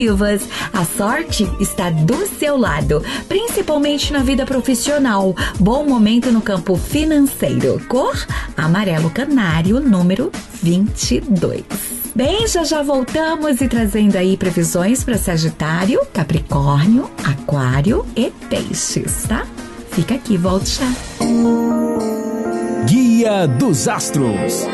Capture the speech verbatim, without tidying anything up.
A sorte está do seu lado, principalmente na vida profissional. Bom momento no campo financeiro. Cor amarelo canário, número vinte e dois. Bem, já já voltamos e trazendo aí previsões para Sagitário, Capricórnio, Aquário e Peixes, tá? Fica aqui, volte já. Guia dos Astros.